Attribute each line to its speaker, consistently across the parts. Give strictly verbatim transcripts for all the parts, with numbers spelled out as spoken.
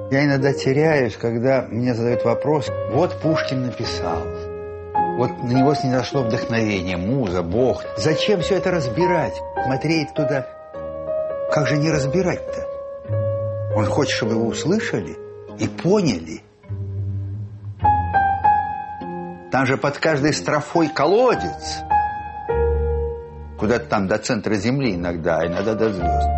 Speaker 1: Я иногда теряюсь, когда мне задают вопрос, вот Пушкин написал, вот на него снизошло вдохновение, муза, Бог. Зачем все это разбирать, смотреть туда? Как же не разбирать-то? Он хочет, чтобы его услышали и поняли. Там же под каждой строфой колодец. Куда-то там до центра земли иногда, иногда до звезд.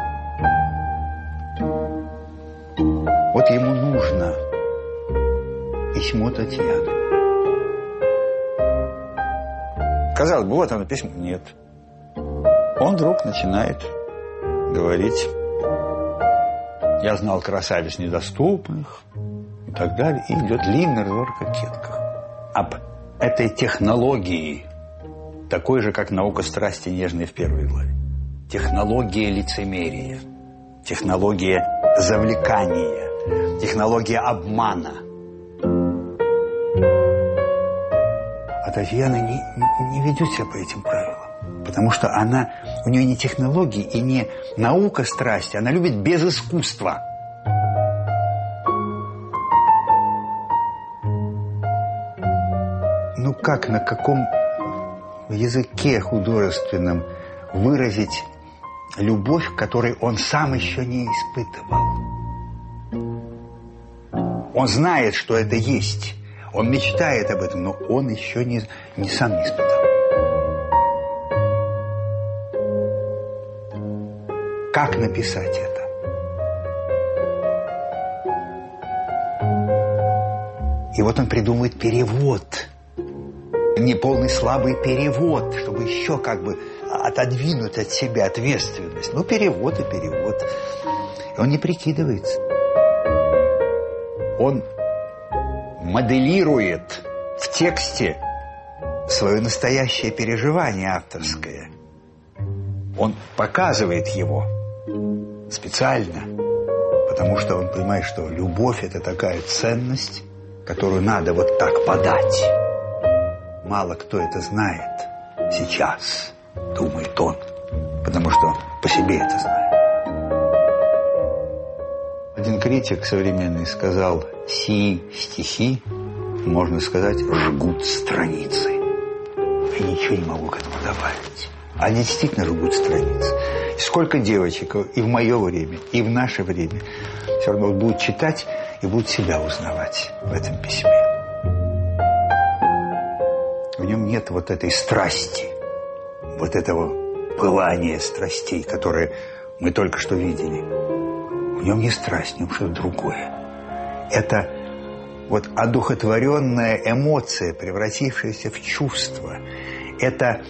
Speaker 1: Вот ему нужно письмо Татьяны. Казалось бы, вот оно письмо. Нет. Он вдруг начинает говорить: я знал красавиц недоступных и так далее. И идет длинный разговор о кокетках. Об этой технологии, такой же, как наука страсти нежной в первой главе. Технология лицемерия, технология завлекания, технология обмана. А Татьяна не, не ведет себя по этим правилам, потому что она, у нее не технологии и не наука страсти, она любит без искусства. Ну как, на каком языке художественном выразить любовь, которой он сам еще не испытывал? Он знает, что это есть. Он мечтает об этом, но он еще не, не сам не испытал. Как написать это? И вот он придумывает перевод. Неполный слабый перевод, чтобы еще как бы отодвинуть от себя ответственность. Ну, перевод и перевод. И он не прикидывается. Он моделирует в тексте свое настоящее переживание авторское. Он показывает его специально, потому что он понимает, что любовь – это такая ценность, которую надо вот так подать. Мало кто это знает сейчас, думает он, потому что он по себе это знает. Один критик современный сказал: сии стихи, можно сказать, жгут страницы. Я ничего не могу к этому добавить. Они действительно жгут страницы. И сколько девочек и в мое время, и в наше время все равно будут читать и будут себя узнавать в этом письме. В нем нет вот этой страсти, вот этого пылания страстей, которые мы только что видели. В нем не страсть, в нем что-то другое. Это вот одухотворенная эмоция, превратившаяся в чувство. Это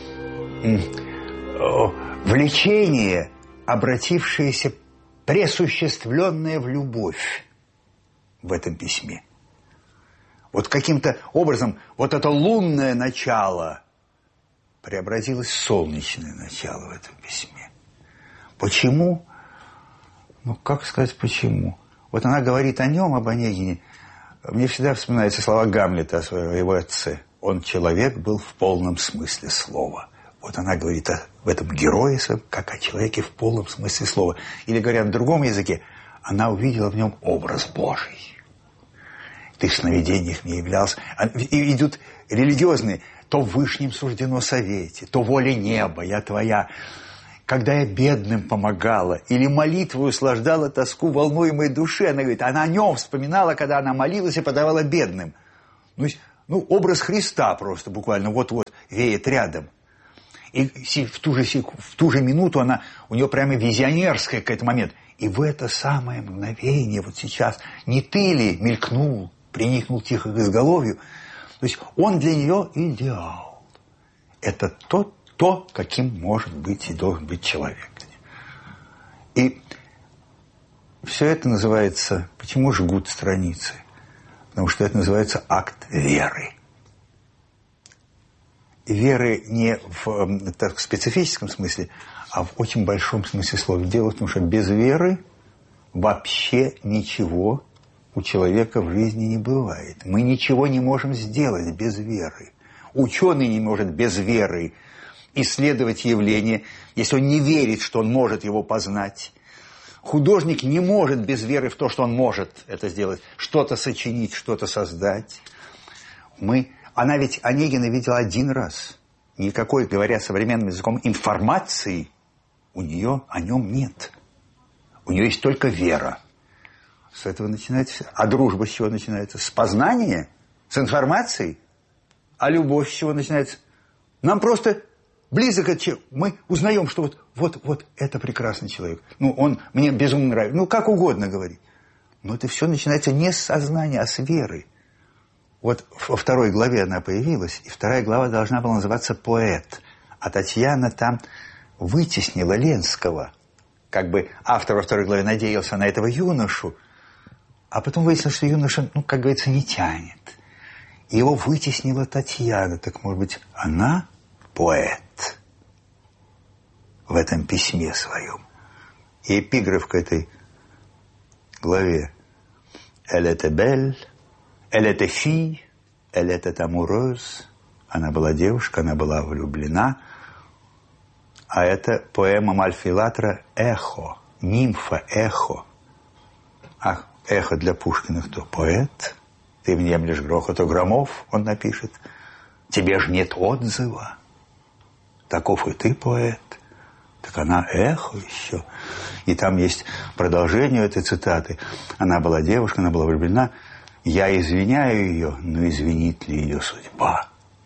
Speaker 1: влечение, обратившееся, пресуществленное в любовь в этом письме. Вот каким-то образом вот это лунное начало преобразилось в солнечное начало в этом письме. Почему? Ну, как сказать почему? Вот она говорит о нем, об Онегине. Мне всегда вспоминаются слова Гамлета о своем, его отце. Он человек был в полном смысле слова. Вот она говорит о, в этом герое своем, как о человеке в полном смысле слова. Или, говоря на другом языке, она увидела в нем образ Божий. Ты в сновидениях не являлся. И идут религиозные. То в Вышнем суждено совете, то воля неба, я твоя. Когда я бедным помогала или молитву услаждала тоску волнуемой души, она говорит, она о нем вспоминала, когда она молилась и подавала бедным. Ну, ну образ Христа просто буквально вот-вот веет рядом. И в ту же, в ту же минуту она, у нее прямо визионерская какой-то момент. И в это самое мгновение, вот сейчас, не ты ли мелькнул, приникнул тихо к изголовью. То есть он для нее идеал. Это то, то, каким может быть и должен быть человек. И все это называется, почему жгут страницы? Потому что это называется акт веры. И веры не в так, специфическом смысле, а в очень большом смысле слова. Дело в том, что без веры вообще ничего у человека в жизни не бывает. Мы ничего не можем сделать без веры. Ученый не может без веры исследовать явление, если он не верит, что он может его познать. Художник не может без веры в то, что он может это сделать, что-то сочинить, что-то создать. Мы... Она ведь Онегина видела один раз. Никакой, говоря современным языком, информации у нее о нем нет. У нее есть только вера. С этого начинается... А дружба с чего начинается? С познания? С информацией? А любовь с чего начинается? Нам просто близок от человека. Мы узнаем, что вот, вот, вот это прекрасный человек. Ну, он мне безумно нравится. Ну, как угодно говорить. Но это все начинается не с сознания, а с веры. Вот во второй главе она появилась, и вторая глава должна была называться «Поэт». А Татьяна там вытеснила Ленского. Как бы автор во второй главе надеялся на этого юношу, а потом выяснилось, что юноша, ну, как говорится, не тянет. И его вытеснила Татьяна. Так, может быть, она поэт в этом письме своем. И эпиграф к этой главе. «Elle était belle, elle était fille, elle était amoureuse». Она была девушка, она была влюблена. А это поэма Мальфилатра «Эхо», нимфа «Эхо». Ах, эхо для Пушкина кто? Поэт. Ты внемлешь грохоту громов, он напишет. Тебе ж нет отзыва. Таков и ты, поэт. Так она эхо еще. И там есть продолжение этой цитаты. Она была девушка, она была влюблена. Я извиняю ее, но извинит ли ее судьба?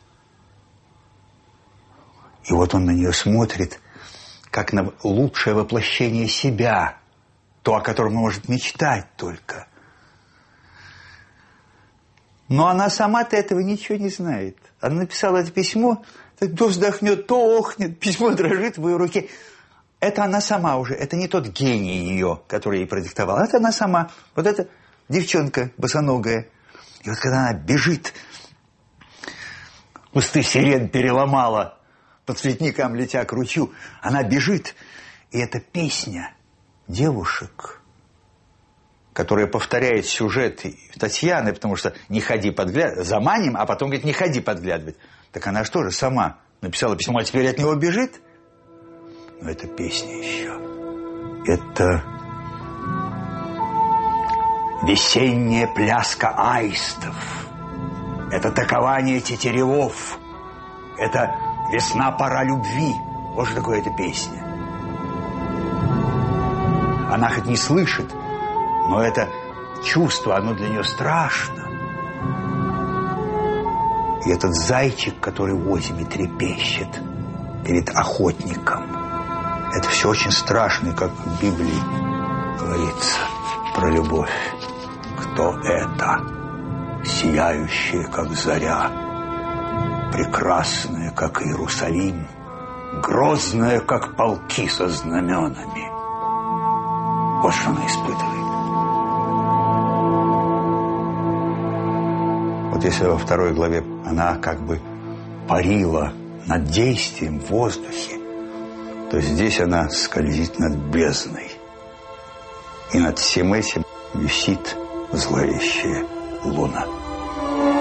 Speaker 1: И вот он на нее смотрит, как на лучшее воплощение себя, то, о котором он может мечтать только. Но она сама-то этого ничего не знает. Она написала это письмо, то вздохнет, то охнет, письмо дрожит в ее руке. Это она сама уже, это не тот гений ее, который ей продиктовал. Это она сама, вот эта девчонка босоногая. И вот когда она бежит, кусты сирен переломала, по цветникам летя к ручью, она бежит, и эта песня девушек, которая повторяет сюжет Татьяны, потому что не ходи подглядывать, заманим, а потом говорит, не ходи подглядывать. Так она что же сама написала письмо, а теперь от него бежит? Но это песня еще. Это весенняя пляска аистов. Это такование тетеревов. Это весна, пора любви. Вот что такое эта песня. Она хоть не слышит, но это чувство, оно для нее страшно. И этот зайчик, который в озиме трепещет перед охотником, это все очень страшно, как в Библии говорится про любовь. Кто это? Сияющая, как заря, прекрасная, как Иерусалим, грозная, как полки со знаменами. Вот что она испытывает. Вот если во второй главе она как бы парила над действием в воздухе, то здесь она скользит над бездной. И над всем этим висит зловещая луна.